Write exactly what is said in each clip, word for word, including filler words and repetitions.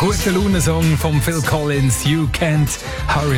guter Laune-Song von Phil Collins, You Can't Hurry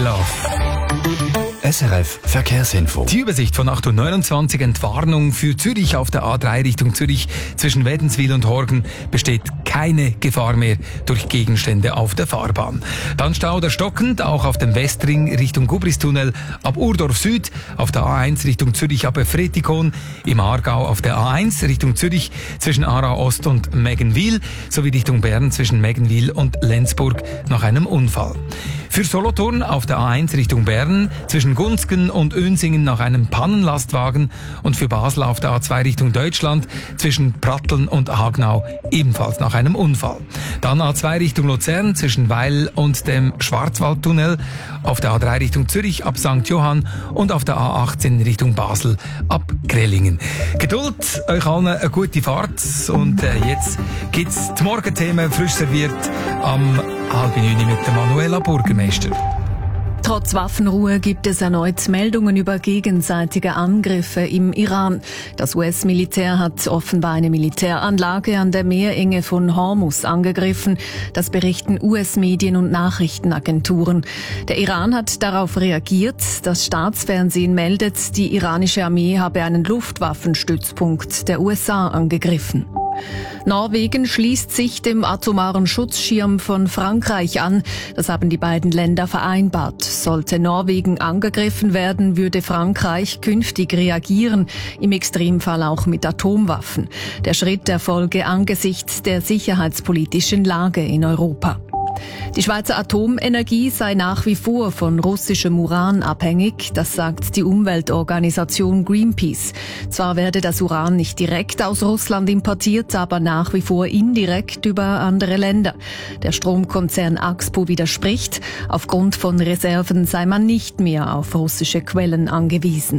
Love. S R F Verkehrsinfo. Die Übersicht von acht Uhr neunundzwanzig, Entwarnung für Zürich auf der A drei Richtung Zürich zwischen Wädenswil und Horgen besteht keine Gefahr mehr durch Gegenstände auf der Fahrbahn. Dann Stau oder stockend, auch auf dem Westring Richtung Gubristunnel ab Urdorf Süd, auf der A eins Richtung Zürich ab Efretikon, im Aargau auf der A eins Richtung Zürich zwischen Aarau Ost und Meggenwil sowie Richtung Bern zwischen Meggenwil und Lenzburg nach einem Unfall. Für Solothurn auf der A eins Richtung Bern zwischen Gunzgen und Önsingen nach einem Pannenlastwagen und für Basel auf der A zwei Richtung Deutschland zwischen Pratteln und Hagnau ebenfalls nach einem Unfall. Dann A zwei Richtung Luzern zwischen Weil und dem Schwarzwaldtunnel, auf der A drei Richtung Zürich ab Sankt Johann und auf der A achtzehn Richtung Basel ab Grellingen. Geduld, euch allen eine gute Fahrt und äh, jetzt gibt's die Morgenthemen frisch serviert am halb neun mit der Manuela Burgermeister. Trotz Waffenruhe gibt es erneut Meldungen über gegenseitige Angriffe im Iran. Das U S-Militär hat offenbar eine Militäranlage an der Meerenge von Hormuz angegriffen. Das berichten U S-Medien und Nachrichtenagenturen. Der Iran hat darauf reagiert. Das Staatsfernsehen meldet, die iranische Armee habe einen Luftwaffenstützpunkt der U S A angegriffen. Norwegen schließt sich dem atomaren Schutzschirm von Frankreich an. Das haben die beiden Länder vereinbart. Sollte Norwegen angegriffen werden, würde Frankreich künftig reagieren, im Extremfall auch mit Atomwaffen. Der Schritt erfolge angesichts der sicherheitspolitischen Lage in Europa. Die Schweizer Atomenergie sei nach wie vor von russischem Uran abhängig, das sagt die Umweltorganisation Greenpeace. Zwar werde das Uran nicht direkt aus Russland importiert, aber nach wie vor indirekt über andere Länder. Der Stromkonzern Axpo widerspricht. Aufgrund von Reserven sei man nicht mehr auf russische Quellen angewiesen.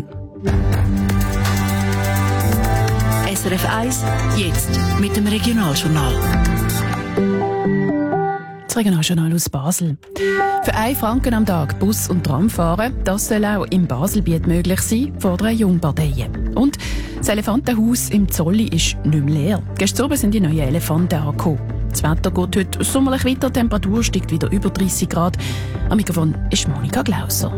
S R F eins, jetzt mit dem Regionaljournal. Das Regionaljournal aus Basel. Für einen Franken am Tag Bus und Tram fahren, das soll auch im Baselbiet möglich sein, fordern Jungparteien. Und das Elefantenhaus im Zolli ist nicht mehr leer. Gestern Abend sind die neuen Elefanten angekommen. Das Wetter geht heute sommerlich weiter, die Temperatur steigt wieder über dreißig Grad. Am Mikrofon ist Monika Glauser.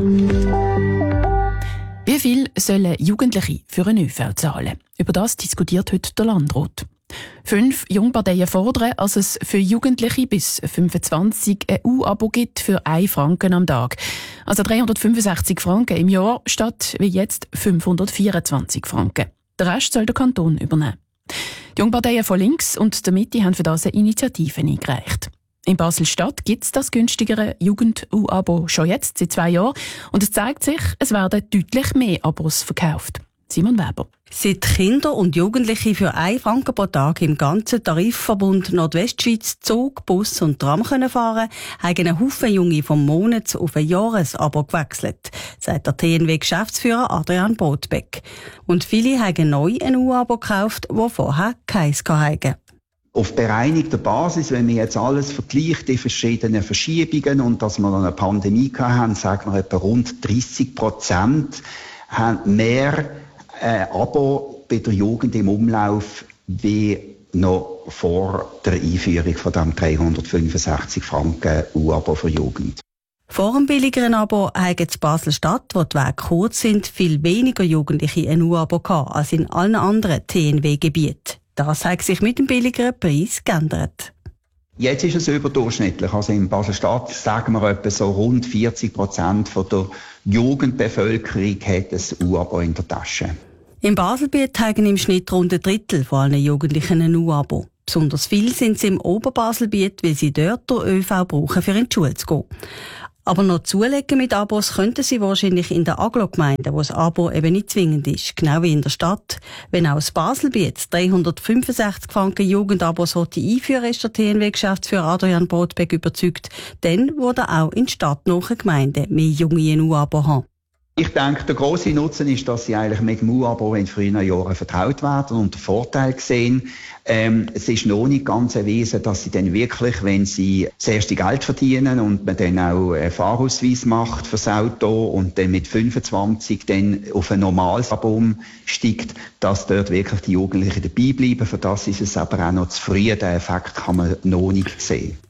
Wie viel sollen Jugendliche für einen Ö V zahlen? Über das diskutiert heute der Landrat. Fünf Jungparteien fordern, dass es für Jugendliche bis fünfundzwanzig ein U-Abo gibt für einen Franken am Tag. Also dreihundertfünfundsechzig Franken im Jahr statt wie jetzt fünfhundertvierundzwanzig Franken. Den Rest soll der Kanton übernehmen. Die Jungparteien von links und der Mitte haben für das eine Initiative eingereicht. In Basel-Stadt gibt es das günstigere Jugend-U-Abo schon jetzt, seit zwei Jahren. Und es zeigt sich, es werden deutlich mehr Abos verkauft. Simon Weber. Seit Kinder und Jugendliche für einen Franken pro Tag im ganzen Tarifverbund Nordwestschweiz Zug, Bus und Tram können fahren, haben ein Haufen Junge vom Monats- auf ein Jahresabo gewechselt, sagt der T N W-Geschäftsführer Adrian Botbeck. Und viele haben neu ein U-Abo gekauft, das vorher keins hatten. Auf bereinigter Basis, wenn wir jetzt alles vergleicht, die verschiedenen Verschiebungen und dass wir eine Pandemie hatten, sagen wir etwa rund dreissig Prozent haben mehr äh, Abo bei der Jugend im Umlauf wie noch vor der Einführung von dem dreihundertfünfundsechzig Franken U-Abo für Jugend. Vor dem billigeren Abo haben in Basel-Stadt, wo die Wege kurz sind, viel weniger Jugendliche ein U-Abo gehabt als in allen anderen T N W-Gebieten. Das hat sich mit dem billigeren Preis geändert. Jetzt ist es überdurchschnittlich. Also in Basel-Stadt sagen wir etwa so rund vierzig Prozent von der Jugendbevölkerung hat ein U-Abo in der Tasche. Im Baselbiet haben im Schnitt rund ein Drittel von allen Jugendlichen ein U-Abo. Besonders viel sind sie im Oberbaselbiet, weil sie dort den Ö V brauchen, für in die Schule zu gehen. Aber noch zulegen mit Abos könnten sie wahrscheinlich in der Agglo-Gemeinde, wo das Abo eben nicht zwingend ist, genau wie in der Stadt. Wenn auch das Baselbiet dreihundertfünfundsechzig Franken Jugendabos einführen, ist der T N W-Geschäftsführer Adrian Botbeck überzeugt. Dann würde auch in stadtnahen Gemeinden mehr Junge ein U-Abo haben. Ich denke, der grosse Nutzen ist, dass sie eigentlich mit dem U-Abo in frühen Jahren vertraut werden und den Vorteil sehen. Ähm, es ist noch nicht ganz erwiesen, dass sie dann wirklich, wenn sie das erste Geld verdienen und man dann auch einen Fahrausweis macht fürs Auto und dann mit fünfundzwanzig dann auf ein normales Abo umsteigt, dass dort wirklich die Jugendlichen dabei bleiben. Für das ist es aber auch noch zu früh. Den Effekt kann man noch nicht sehen. Die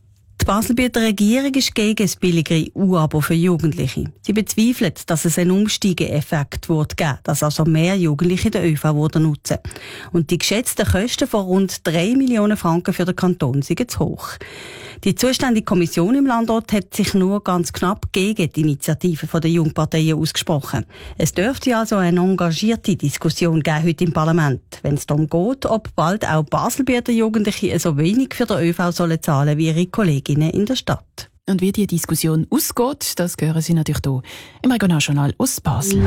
Baselbieter Regierung ist gegen das billigere U-Abo für Jugendliche. Sie bezweifelt, dass es einen Umsteigeeffekt wird geben, dass also mehr Jugendliche den ÖV nutzen würden. Und die geschätzten Kosten von rund drei Millionen Franken für den Kanton sind zu hoch. Die zuständige Kommission im Landrat hat sich nur ganz knapp gegen die Initiative der Jungparteien ausgesprochen. Es dürfte also eine engagierte Diskussion geben heute im Parlament, wenn es darum geht, ob bald auch Baselbieter Jugendliche so wenig für den ÖV sollen zahlen wie ihre Kolleginnen in der Stadt. Und wie die Diskussion ausgeht, das hören Sie natürlich hier im Regionaljournal aus Basel.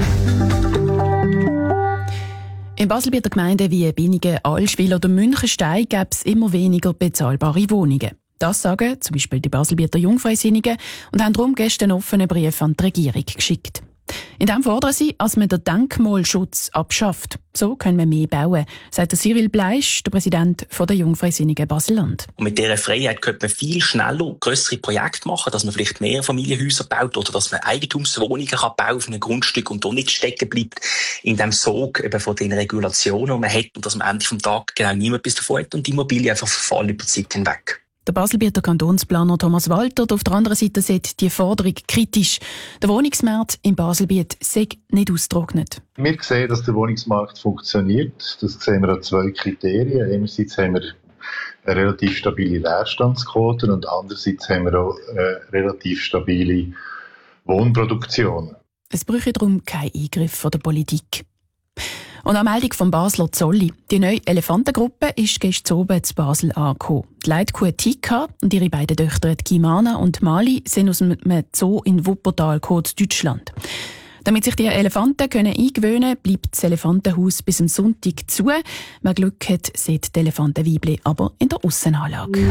In Baselbieter Gemeinden wie Binnigen, Allschwil oder Münchenstein gäbe es immer weniger bezahlbare Wohnungen. Das sagen zum Beispiel die Baselbieter Jungfreisinnigen und haben darum gestern einen offenen Brief an die Regierung geschickt. In dem fordern sie, dass man den Denkmalschutz abschafft. So können wir mehr bauen, sagt Cyril Bleisch, der Präsident der Jungfreisinnigen Basel-Land. Und mit dieser Freiheit könnte man viel schneller grössere Projekte machen, dass man vielleicht mehr Familienhäuser baut oder dass man Eigentumswohnungen kann bauen auf einem Grundstück und da nicht stecken bleibt in dem Sog eben von den Regulationen, die man hat und dass man am Ende des Tages genau niemand bis davon hat und die Immobilien einfach verfallen über die Zeit hinweg. Der Baselbieter Kantonsplaner Thomas Walter auf der anderen Seite sieht die Forderung kritisch. Der Wohnungsmarkt im Baselbiet sei nicht ausgetrocknet. Wir sehen, dass der Wohnungsmarkt funktioniert. Das sehen wir an zwei Kriterien. Einerseits haben wir eine relativ stabile Leerstandsquote und andererseits haben wir auch eine relativ stabile Wohnproduktion. Es bräuchte darum keinen Eingriff von der Politik. Und eine Meldung vom Basler Zolli. Die neue Elefantengruppe ist gestern oben zu Basel angekommen. Die Leitkuh Tika und ihre beiden Töchter Kimana und Mali sind aus einem Zoo in Wuppertal gekommen, Deutschland. Damit sich die Elefanten können eingewöhnen können, bleibt das Elefantenhaus bis am Sonntag zu. Wer Glück hat, sieht die Elefantenweibli aber in der Aussenanlage.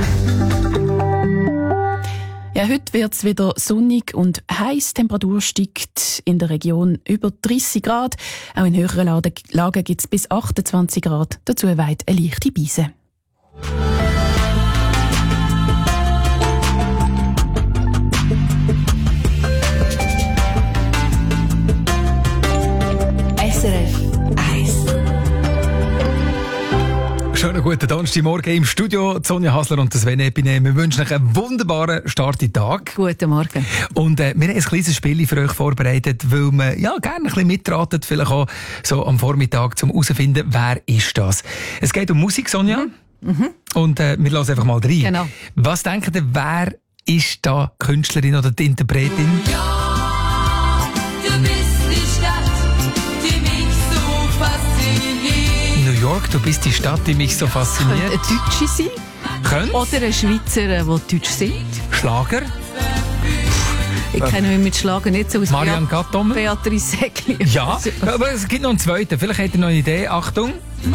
Ja, heute wird es wieder sonnig und heiß. Die Temperatur steigt in der Region über dreißig Grad. Auch in höheren Lagen gibt es bis achtundzwanzig Grad. Dazu weht eine leichte Brise. S R F eins. Schönen guten Donnerstagmorgen im Studio. Sonja Hasler und Sven Epine. Wir wünschen euch einen wunderbaren Start in den Tag. Guten Morgen. Und äh, wir haben ein kleines Spiel für euch vorbereitet, weil wir ja, gerne ein bisschen mitraten, vielleicht auch so am Vormittag, um herauszufinden, wer ist das. Es geht um Musik, Sonja. Mhm. Mhm. Und äh, wir lassen einfach mal rein. Genau. Was denkt ihr, wer ist da Künstlerin oder die Interpretin? Ja, du bist die Stadt, die mich so fasziniert. New York, du bist die Stadt, die mich so fasziniert. Könnte eine Deutsche sein. Könnte. Oder ein Schweizer, der Deutsch singt. Schlager. Ich kenne mich mit Schlager nicht so aus. Marianne Gattommer. Beatrice Säckli. Ja, aber es gibt noch einen zweiten. Vielleicht habt ihr noch eine Idee. Achtung.